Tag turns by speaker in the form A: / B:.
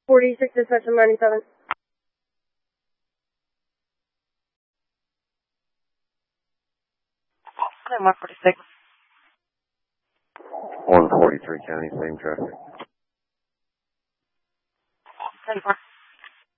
A: 46 dispatch on 97.
B: 146.
C: 143 County, same traffic.
B: 10-4.